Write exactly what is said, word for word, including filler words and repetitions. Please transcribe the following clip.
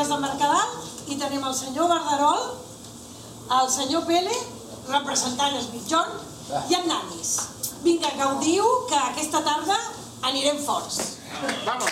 Comerç de Mercadal, i tenim el senyor Verderol, el senyor Pele, representant es Mitjón, i en Nanis. Vinga, gaudiu, que aquesta tarda anirem forts. Vamos!